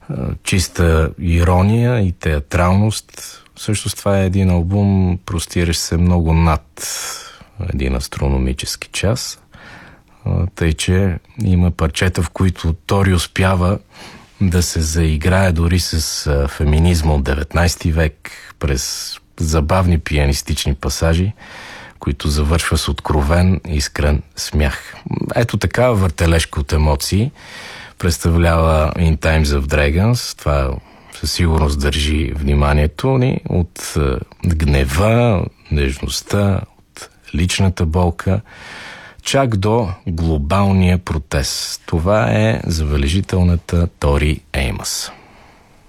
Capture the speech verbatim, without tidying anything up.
чиста ирония и театралност. Всъщност това е един албум, простиращ се много над един астрономически час. Тъй, че има парчета, в които Тори успява да се заиграе дори с феминизма от деветнайсети век, през забавни пианистични пасажи, които завършва с откровен, искрен смях. Ето такава въртележка от емоции представлява In Times of Dragons. Това със сигурност държи вниманието ни от гнева, нежността, от личната болка, чак до глобалния протест. Това е забележителната Тори Еймъс.